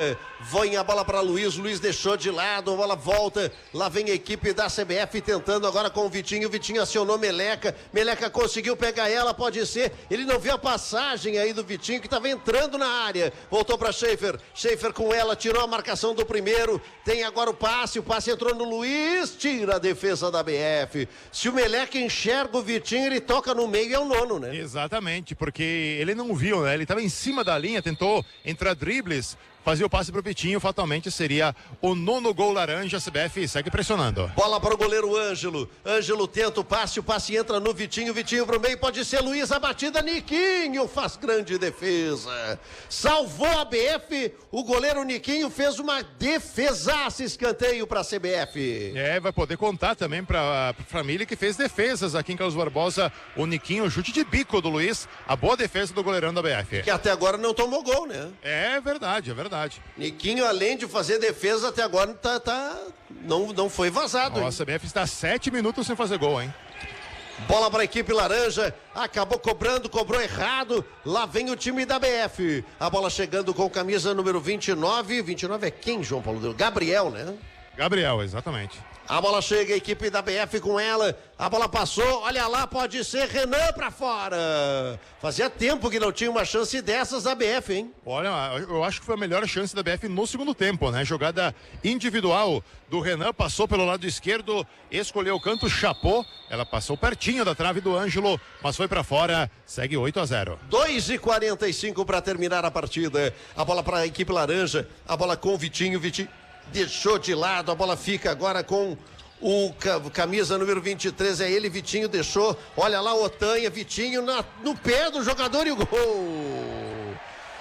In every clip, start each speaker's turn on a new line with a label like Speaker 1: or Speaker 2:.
Speaker 1: Vem a bola para Luiz deixou de lado, a bola volta, lá vem a equipe da CBF tentando agora com o Vitinho acionou Meleca conseguiu pegar ela, pode ser, ele não viu a passagem aí do Vitinho que estava entrando na área, voltou para Schaefer com ela, tirou a marcação do primeiro, tem agora o passe entrou no Luiz, tira a defesa da BF, se o Meleca enxerga o Vitinho, ele toca no meio e é o nono, né?
Speaker 2: Exatamente, porque ele não viu, né? Ele estava em cima da linha, tentou entrar dribles, fazia o passe pro Vitinho, fatalmente seria o 9º gol laranja. A CBF segue pressionando.
Speaker 1: Bola para o goleiro Ângelo tenta o passe entra no Vitinho pro meio, pode ser Luiz, a batida, Niquinho faz grande defesa, salvou a BF, o goleiro Niquinho fez uma defesaça, escanteio para a CBF.
Speaker 2: Vai poder contar também para família que fez defesas aqui em Carlos Barbosa, o Niquinho, chute de bico do Luiz, a boa defesa do goleirão da BF.
Speaker 1: Que até agora não tomou gol, né?
Speaker 2: É verdade.
Speaker 1: Niquinho, além de fazer defesa, até agora não foi vazado.
Speaker 2: A CBF está 7 minutos sem fazer gol, hein?
Speaker 1: Bola para a equipe laranja, acabou cobrou errado, lá vem o time da BF. A bola chegando com camisa número 29 é quem, João Paulo? Gabriel, né?
Speaker 2: Gabriel, exatamente.
Speaker 1: A bola chega, a equipe da BF com ela, a bola passou, olha lá, pode ser Renan pra fora. Fazia tempo que não tinha uma chance dessas da BF, hein?
Speaker 2: Olha, eu acho que foi a melhor chance da BF no segundo tempo, né? Jogada individual do Renan, passou pelo lado esquerdo, escolheu o canto, chapou, ela passou pertinho da trave do Ângelo, mas foi pra fora, segue 8-0.
Speaker 1: 2:45 para terminar a partida. A bola para a equipe laranja, a bola com o Vitinho deixou de lado, a bola fica agora com o camisa número 23, é ele, Vitinho deixou, olha lá o Otanha, Vitinho no pé do jogador e o gol!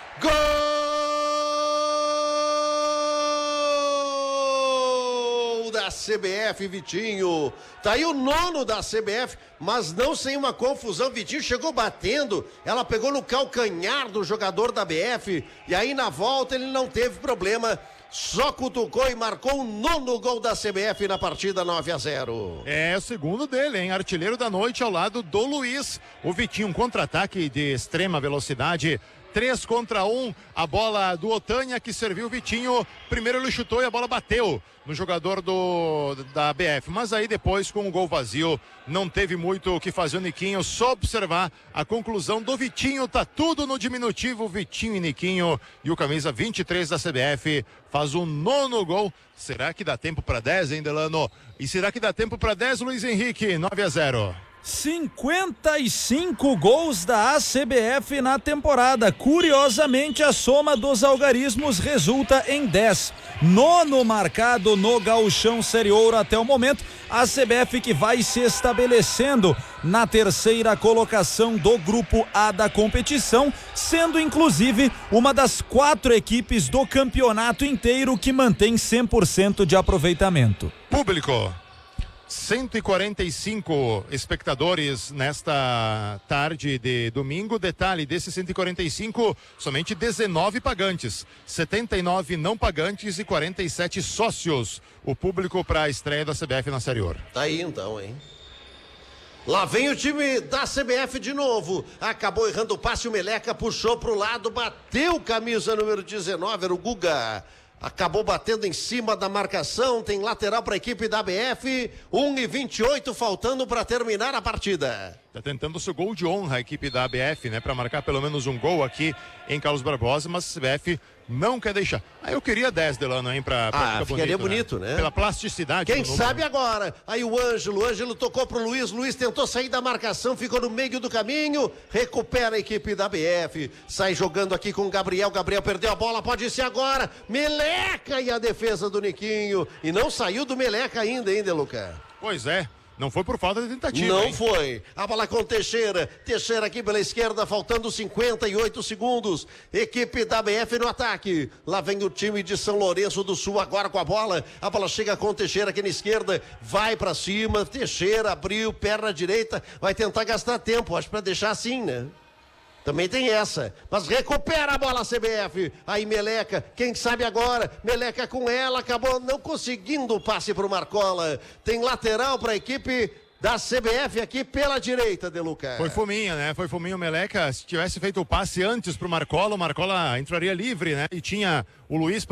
Speaker 1: Gol da CBF, Vitinho, tá aí o 9º da CBF, mas não sem uma confusão, Vitinho chegou batendo, ela pegou no calcanhar do jogador da BF, e aí na volta ele não teve problema, só cutucou e marcou o 9º gol da CBF na partida, 9-0.
Speaker 2: É o segundo dele, hein? Artilheiro da noite ao lado do Luiz. O Vitinho, um contra-ataque de extrema velocidade. 3 contra 1, a bola do Otanha que serviu o Vitinho, primeiro ele chutou e a bola bateu no jogador da BF, mas aí depois com o gol vazio não teve muito o que fazer o Niquinho, só observar a conclusão do Vitinho, tá tudo no diminutivo, Vitinho e Niquinho, e o camisa 23 da CBF faz o 9º gol. Será que dá tempo para 10, hein, Delano? E será que dá tempo para 10, Luiz Henrique? 9-0.
Speaker 3: 55 gols da ACBF na temporada. Curiosamente, a soma dos algarismos resulta em 10. 9º marcado no Gauchão Série Ouro até o momento. A CBF que vai se estabelecendo na 3ª colocação do grupo A da competição, sendo inclusive uma das 4 equipes do campeonato inteiro que mantém 100% de aproveitamento.
Speaker 2: Público. 145 espectadores nesta tarde de domingo. Detalhe, desses 145, somente 19 pagantes, 79 não pagantes e 47 sócios. O público para a estreia da CBF na Série Ouro.
Speaker 1: Tá aí então, hein? Lá vem o time da CBF de novo. Acabou errando o passe, o Meleca puxou pro lado, bateu camisa número 19, era o Guga. Acabou batendo em cima da marcação, tem lateral para a equipe da BF, 1:28 faltando para terminar a partida.
Speaker 2: Tá tentando o seu gol de honra a equipe da ABF, né? Para marcar pelo menos um gol aqui em Carlos Barbosa, mas a CBF não quer deixar. Aí eu queria 10, Delano, hein? Pra ficar
Speaker 1: ficaria bonito, né?
Speaker 2: Pela plasticidade.
Speaker 1: Quem sabe agora? Aí o Ângelo tocou pro Luiz tentou sair da marcação, ficou no meio do caminho, recupera a equipe da BF, sai jogando aqui com o Gabriel perdeu a bola, pode ser agora, Meleca e a defesa do Niquinho, e não saiu do Meleca ainda, hein, Deluca?
Speaker 2: Pois é. Não foi por falta de tentativa.
Speaker 1: Não
Speaker 2: hein?
Speaker 1: foi. A bola com Teixeira aqui pela esquerda, faltando 58 segundos. Equipe da BF no ataque. Lá vem o time de São Lourenço do Sul agora com a bola. A bola chega com Teixeira aqui na esquerda. Vai pra cima. Teixeira abriu, perna direita. Vai tentar gastar tempo. Acho pra deixar assim, né? Também tem essa, mas recupera a bola a CBF, aí Meleca, quem sabe agora, Meleca com ela, acabou não conseguindo o passe pro Marcola, tem lateral para a equipe da CBF aqui pela direita, Deluca.
Speaker 2: Foi fominha, né? Foi fominha o Meleca, se tivesse feito o passe antes pro Marcola, o Marcola entraria livre, né? E tinha o Luiz